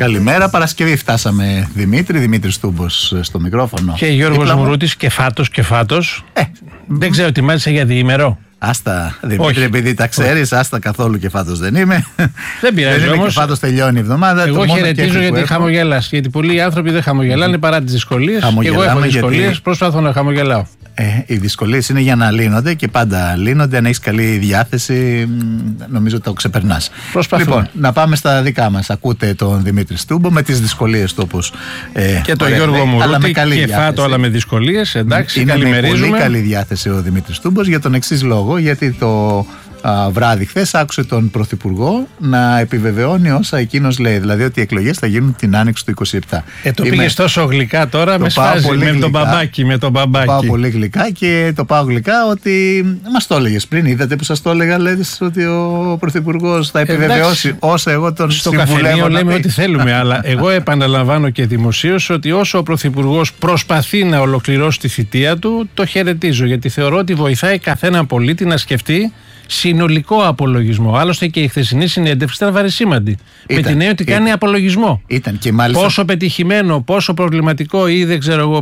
Καλημέρα. Παρασκευή φτάσαμε, Δημήτρης Τούμπος στο μικρόφωνο. Και Γιώργος Μουρούτης και φάτος. Δεν ξέρω τι μάλιστα για διήμερο. Άστα, Δημήτρη, επειδή τα ξέρεις, άστα, καθόλου κεφάτος δεν είμαι. Δεν πειράζει όμως. Κεφάτος τελειώνει η εβδομάδα. Εγώ χαιρετίζω γιατί χαμογελάς. Γιατί πολλοί άνθρωποι δεν χαμογελάνε παρά τις δυσκολίες. Και εγώ έχω δυσκολίες, προσπαθώ να χαμογελάω. Οι δυσκολίες είναι για να λύνονται και πάντα λύνονται. Αν έχεις καλή διάθεση, νομίζω ότι το ξεπερνάς. Λοιπόν, να πάμε στα δικά μας. Ακούτε τον Δημήτρη Στούμπο με τις δυσκολίες του όπως. Και τον Γιώργο Μουρούτη και Φάτο, αλλά με δυσκολίες. Εντάξει, καλημερίζουμε. Είναι πολύ καλή διάθεση ο Δημήτρης Στούμπος για τον εξής λόγο. Γιατί το βράδυ χθες άκουσε τον Πρωθυπουργό να επιβεβαιώνει όσα εκείνος λέει. Δηλαδή ότι οι εκλογές θα γίνουν την άνοιξη του 27. Το πήγες τόσο γλυκά τώρα, με σφάζει με τον μπαμπάκι. Πάω πολύ γλυκά και το πάω γλυκά ότι μας το έλεγες πριν. Είδατε που σας το έλεγα, λέτε ότι ο Πρωθυπουργός θα επιβεβαιώσει όσα εγώ τον συμβουλεύω. Στο καφενείο λέμε ό,τι θέλουμε, αλλά εγώ επαναλαμβάνω και δημοσίως ότι όσο ο Πρωθυπουργός προσπαθεί να ολοκληρώσει τη θητεία του, το χαιρετίζω, γιατί θεωρώ ότι βοηθάει καθέναν πολίτη να σκεφτεί συνολικό απολογισμό. Άλλωστε και η χθεσινή συνέντευξη ήταν βαρισίμαντη. Με την έννοια ότι κάνει απολογισμό. Ήταν και μάλιστα. Πόσο πετυχημένο, πόσο προβληματικό ή δεν ξέρω εγώ